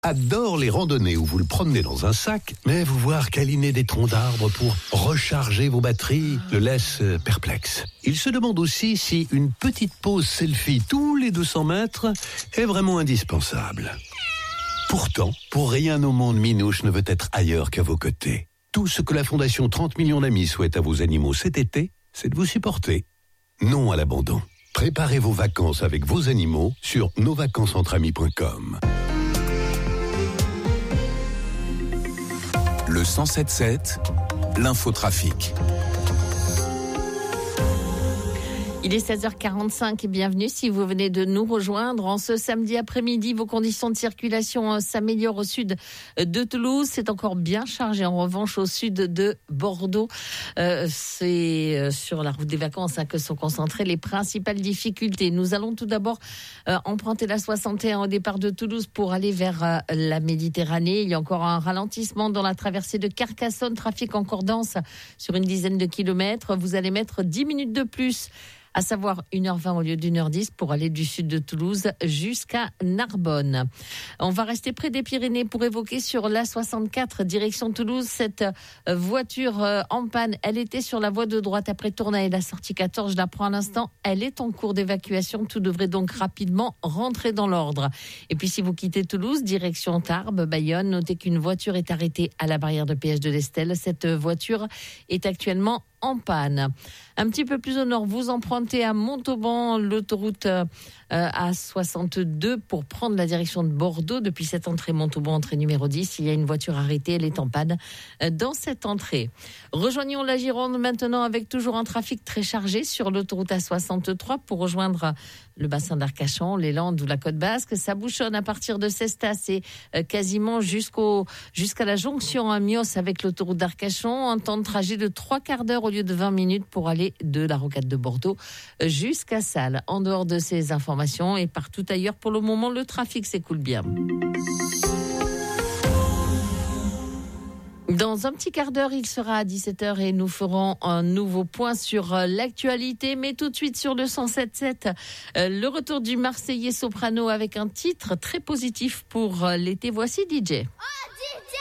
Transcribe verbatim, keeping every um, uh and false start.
adore les randonnées où vous le promenez dans un sac, mais vous voir câliner des troncs d'arbres pour recharger vos batteries le laisse perplexe. Il se demande aussi si une petite pause selfie tous les deux cents mètres est vraiment indispensable. Pourtant, pour rien au monde, Minouche ne veut être ailleurs qu'à vos côtés. Tout ce que la Fondation trente millions d'amis souhaite à vos animaux cet été, c'est de vous supporter. Non à l'abandon. Préparez vos vacances avec vos animaux sur nos vacances entre amis point com. Le cent sept sept, l'infotrafic. Il est seize heures quarante-cinq et bienvenue si vous venez de nous rejoindre. En ce samedi après-midi, vos conditions de circulation s'améliorent au sud de Toulouse. C'est encore bien chargé en revanche au sud de Bordeaux. Euh, c'est sur la route des vacances hein, que sont concentrées les principales difficultés. Nous allons tout d'abord euh, emprunter la soixante et un au départ de Toulouse pour aller vers euh, la Méditerranée. Il y a encore un ralentissement dans la traversée de Carcassonne. Trafic encore dense sur une dizaine de kilomètres. Vous allez mettre dix minutes de plus, à savoir une heure vingt au lieu d'une heure dix pour aller du sud de Toulouse jusqu'à Narbonne. On va rester près des Pyrénées pour évoquer sur l'A soixante-quatre direction Toulouse cette voiture en panne. Elle était sur la voie de droite après Tournai, la sortie quatorze, je la prends à l'instant. Elle est en cours d'évacuation. Tout devrait donc rapidement rentrer dans l'ordre. Et puis si vous quittez Toulouse, direction Tarbes, Bayonne, notez qu'une voiture est arrêtée à la barrière de péage de l'Estelle. Cette voiture est actuellement en panne. Un petit peu plus au nord, vous empruntez à Montauban l'autoroute euh, A soixante-deux pour prendre la direction de Bordeaux. Depuis cette entrée Montauban, entrée numéro dix, il y a une voiture arrêtée, elle est en panne euh, dans cette entrée. Rejoignons la Gironde maintenant avec toujours un trafic très chargé sur l'autoroute A soixante-trois pour rejoindre le bassin d'Arcachon, les Landes ou la Côte Basque. Ça bouchonne à partir de Cestas et euh, quasiment jusqu'au, jusqu'à la jonction à Mios avec l'autoroute d'Arcachon. Un temps de trajet de trois quarts d'heure au lieu de vingt minutes pour aller de la rocade de Bordeaux jusqu'à Salles. En dehors de ces informations et partout ailleurs, pour le moment, le trafic s'écoule bien. Dans un petit quart d'heure, il sera à dix-sept heures et nous ferons un nouveau point sur l'actualité. Mais tout de suite sur le cent sept sept, le retour du Marseillais soprano avec un titre très positif pour l'été. Voici D J. Oh, D J